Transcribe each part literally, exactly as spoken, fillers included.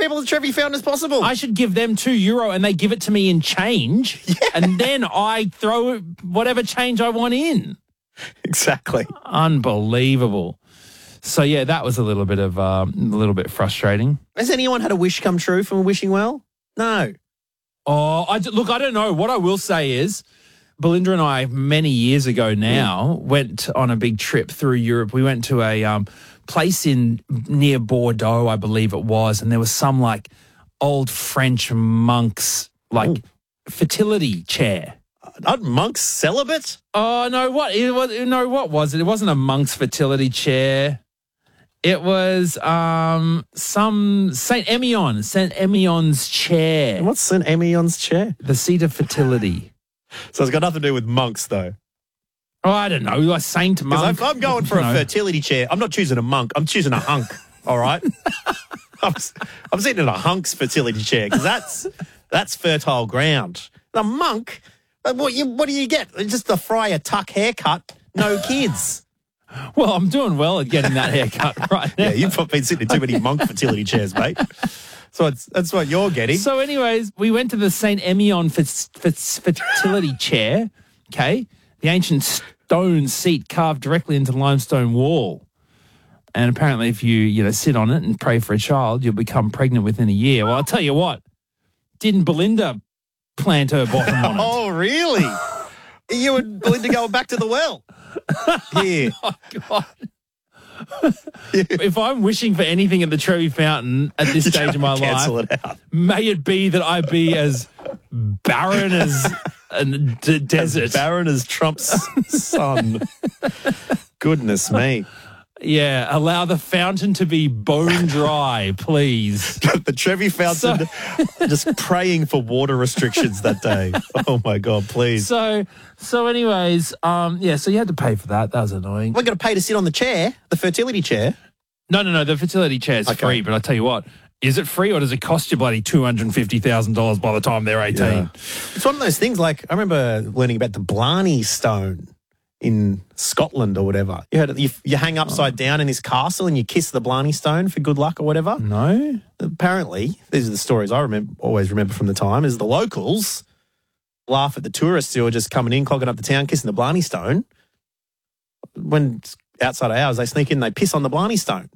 people the Trevi Fountain as possible. I should give them two euro and they give it to me in change, yeah. and then I throw whatever change I want in. Exactly. Unbelievable. So yeah, that was a little bit of um, a little bit frustrating. Has anyone had a wish come true from Wishing Well? No. Oh, I d- look, I don't know. What I will say is, Belinda and I, many years ago now, yeah. went on a big trip through Europe. We went to a um, place in near Bordeaux, I believe it was, and there was some like old French monks like Ooh. fertility chair. Not monks celibate? Oh no! What it was? No, what was it? It wasn't a monk's fertility chair. It was um some Saint Emilion, Saint Emilion's chair. What's Saint Emilion's chair? The seat of fertility. So it's got nothing to do with monks, though. Oh, I don't know. Like Saint Monk. If I'm going for a know. fertility chair, I'm not choosing a monk. I'm choosing a hunk. All right. I'm, I'm sitting in a hunk's fertility chair because that's that's fertile ground. The monk. What, you, what do you get? Just the Friar Tuck haircut, no kids. Well, I'm doing well at getting that haircut right now. Yeah, you've been sitting in too many monk fertility chairs, mate. So it's, that's what you're getting. So anyways, we went to the Saint Emilion fertility chair, okay, the ancient stone seat carved directly into the limestone wall. And apparently if you, you know, sit on it and pray for a child, you'll become pregnant within a year. Well, I'll tell you what, didn't Belinda plant her bottom on it? Oh, really? You and Belinda going back to the well? Here. Oh, God. If I'm wishing for anything at the Trevi Fountain at this stage of my life, it out. may it be that I be as barren as a d- desert. As barren as Trump's son. Goodness me. Yeah, allow the fountain to be bone dry, please. The Trevi Fountain so, just praying for water restrictions that day. Oh, my God, please. So, so anyways, um, yeah, so you had to pay for that. That was annoying. We're going to pay to sit on the chair, the fertility chair. No, no, no, the fertility chair is okay. free, but I tell you what, is it free or does it cost you bloody two hundred fifty thousand dollars by the time they're eighteen? Yeah. It's one of those things like, I remember learning about the Blarney Stone in Scotland or whatever. You heard it, you, you hang upside oh. down in this castle and you kiss the Blarney Stone for good luck or whatever. No. Apparently, these are the stories I remember, always remember from the time, is the locals laugh at the tourists who are just coming in, clogging up the town, kissing the Blarney Stone. When outside of hours, they sneak in and they piss on the Blarney Stone.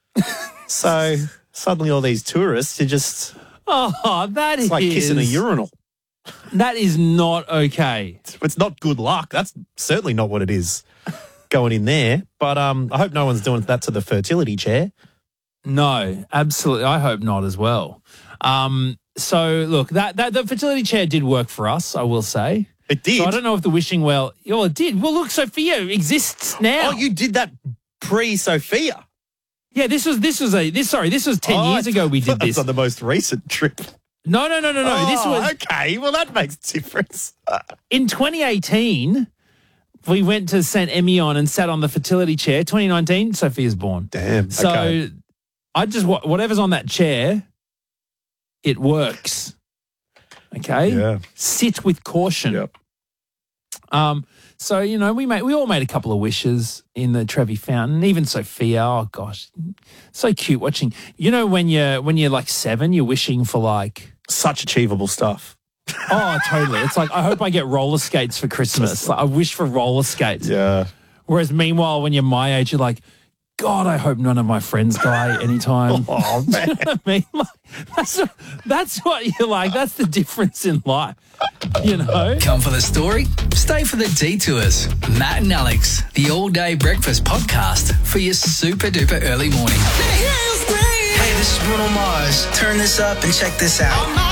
So suddenly all these tourists are just... Oh, that it's is... like kissing a urinal. That is not okay. It's not good luck. That's certainly not what it is going in there. But um, I hope no one's doing that to the fertility chair. No, absolutely. I hope not as well. Um, so, look, that, that the fertility chair did work for us, I will say. It did? So I don't know if the wishing well... Oh, it did. Well, look, Sophia exists now. Oh, you did that pre-Sophia? Yeah, this was... this was a this Sorry, this was ten oh, years ago we did this. on the most recent trip. No, no, no, no, no. Oh, this was okay. Well, that makes a difference. In twenty eighteen, we went to Saint Emilion and sat on the fertility chair. twenty nineteen, Sophia's born. Damn. So okay. I just whatever's on that chair, it works. Okay. Yeah. Sit with caution. Yep. Um. So you know, we made we all made a couple of wishes in the Trevi Fountain. Even Sophia. Oh gosh, so cute watching. You know when you're when you're like seven, you're wishing for like. Such achievable stuff. Oh, totally. It's like, I hope I get roller skates for Christmas. Like, I wish for roller skates. Yeah. Whereas meanwhile, when you're my age, you're like, God, I hope none of my friends die anytime. Oh, man. You know what I mean? Like, that's, what, that's what you're like. That's the difference in life, you know? Come for the story, stay for the detours. Matt and Alex, the all-day breakfast podcast for your super-duper early morning. Hey, this is Bruno Mars. Turn this up and check this out.